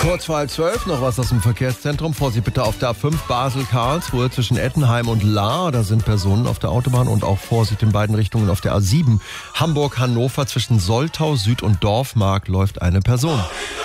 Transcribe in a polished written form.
Kurz vor 11:30 noch was aus dem Verkehrszentrum. Vorsicht bitte auf der A5 Basel-Karlsruhe zwischen Ettenheim und Lahr. Da sind Personen auf der Autobahn und auch Vorsicht in beiden Richtungen auf der A7 Hamburg-Hannover zwischen Soltau Süd und Dorfmark läuft eine Person.